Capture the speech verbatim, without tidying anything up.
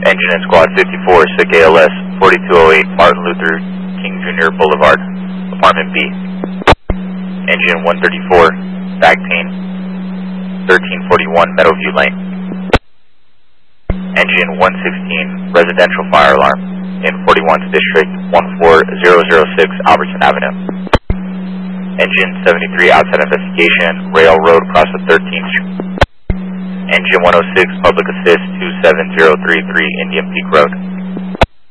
Engine in Squad fifty-four, S I C A L S, forty-two oh eight Martin Luther King Junior Boulevard, Apartment B. Engine one thirty-four, back pain, thirteen forty-one Meadowview Lane. Engine one sixteen, residential fire alarm, in forty-first District, one four zero zero six Albertson Avenue. Engine seventy-three, outside investigation, Railroad across the thirteenth Street. Engine one oh six, public assist, two seven zero three three Indian Peak Road.